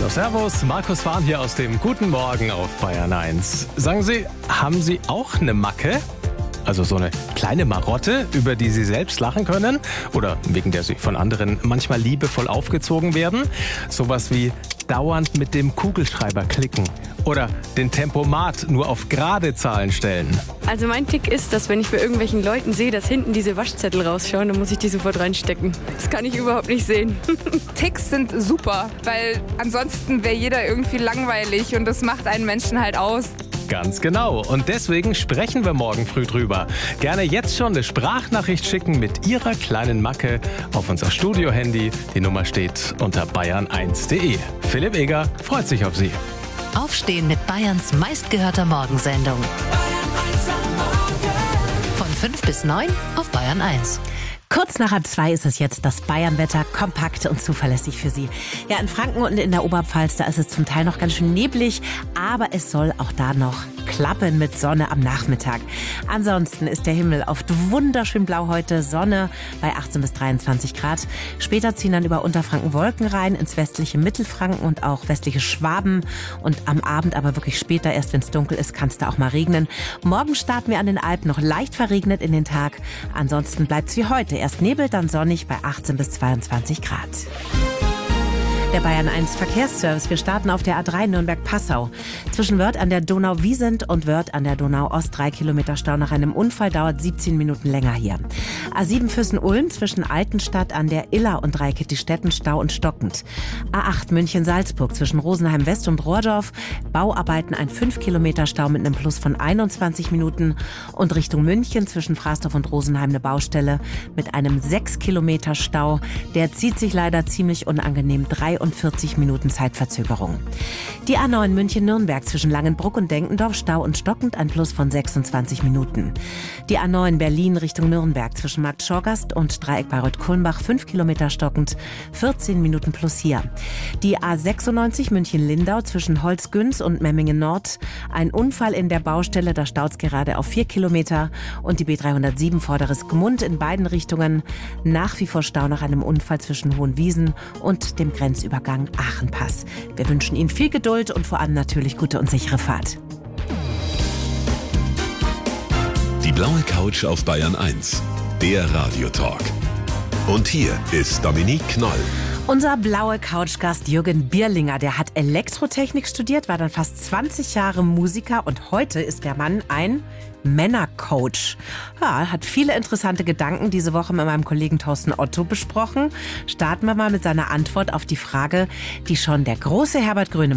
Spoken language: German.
Hallo, servus, Markus Fahn hier aus dem Guten Morgen auf Bayern 1. Sagen Sie, haben Sie auch eine Macke? Also so eine kleine Marotte, über die Sie selbst lachen können? Oder wegen der Sie von anderen manchmal liebevoll aufgezogen werden? Sowas wie dauernd mit dem Kugelschreiber klicken. Oder den Tempomat nur auf gerade Zahlen stellen. Also mein Tick ist, dass wenn ich bei irgendwelchen Leuten sehe, dass hinten diese Waschzettel rausschauen, dann muss ich die sofort reinstecken. Das kann ich überhaupt nicht sehen. Ticks sind super, weil ansonsten wäre jeder irgendwie langweilig und das macht einen Menschen halt aus. Ganz genau. Und deswegen sprechen wir morgen früh drüber. Gerne jetzt schon eine Sprachnachricht schicken mit Ihrer kleinen Macke auf unser Studio-Handy. Die Nummer steht unter bayern1.de. Philipp Eger freut sich auf Sie. Aufstehen mit Bayerns meistgehörter Morgensendung. Von 5 bis 9 auf Bayern 1. Kurz nach 2 ist es jetzt das Bayernwetter, kompakt und zuverlässig für Sie. Ja, in Franken und in der Oberpfalz, da ist es zum Teil noch ganz schön neblig, aber es soll auch da noch klappen mit Sonne am Nachmittag. Ansonsten ist der Himmel oft wunderschön blau heute, Sonne bei 18 bis 23 Grad. Später ziehen dann über Unterfranken Wolken rein, ins westliche Mittelfranken und auch westliche Schwaben. Und am Abend, aber wirklich später, erst wenn es dunkel ist, kann es da auch mal regnen. Morgen starten wir an den Alpen noch leicht verregnet in den Tag. Ansonsten bleibt es wie heute. Erst Nebel, dann sonnig bei 18 bis 22 Grad. Der Bayern 1 Verkehrsservice. Wir starten auf der A3 Nürnberg-Passau. Zwischen Wörth an der Donau-Wiesent und Wörth an der Donau-Ost 3 Kilometer Stau nach einem Unfall, dauert 17 Minuten länger hier. A7 Füssen-Ulm zwischen Altenstadt an der Iller und Reikittistetten Stau und stockend. A8 München-Salzburg zwischen Rosenheim West und Rohrdorf. Bauarbeiten, ein 5 Kilometer Stau mit einem Plus von 21 Minuten. Und Richtung München zwischen Fraßdorf und Rosenheim eine Baustelle mit einem 6 Kilometer Stau. Der zieht sich leider ziemlich unangenehm, 43 Minuten Zeitverzögerung. Die A9 München-Nürnberg zwischen Langenbruck und Denkendorf Stau und stockend, ein Plus von 26 Minuten. Die A9 Berlin Richtung Nürnberg zwischen Markt Schorgast und Dreieck Bayreuth-Kulmbach 5 Kilometer stockend, 14 Minuten plus hier. Die A96 München-Lindau zwischen Holzgünz und Memmingen Nord, ein Unfall in der Baustelle, da staut's gerade auf 4 Kilometer. Und die B307 Vorderes Gmund in beiden Richtungen, nach wie vor Stau nach einem Unfall zwischen Hohenwiesen und dem Grenzübergang Aachenpass. Wir wünschen Ihnen viel Geduld und vor allem natürlich gute und sichere Fahrt. Die blaue Couch auf Bayern 1, der Radiotalk. Und hier ist Dominique Knoll. Unser blaue Couchgast Jürgen Bierlinger, der hat Elektrotechnik studiert, war dann fast 20 Jahre Musiker und heute ist der Mann ein Männercoach. Ja, hat viele interessante Gedanken diese Woche mit meinem Kollegen Thorsten Otto besprochen. Starten wir mal mit seiner Antwort auf die Frage, die schon der große Herbert Grönemeyer